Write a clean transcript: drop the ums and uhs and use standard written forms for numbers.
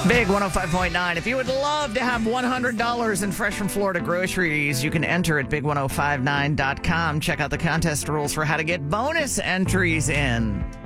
Big 105.9. If you would love to have $100 in Fresh from Florida groceries, you can enter at big1059.com. Check out the contest rules for how to get bonus entries in.